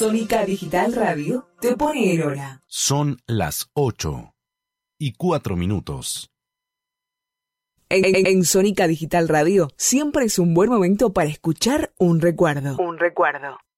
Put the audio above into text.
Sónica Digital Radio te pone en hora. Son las 8:04. En Sónica Digital Radio siempre es un buen momento para escuchar un recuerdo. Un recuerdo.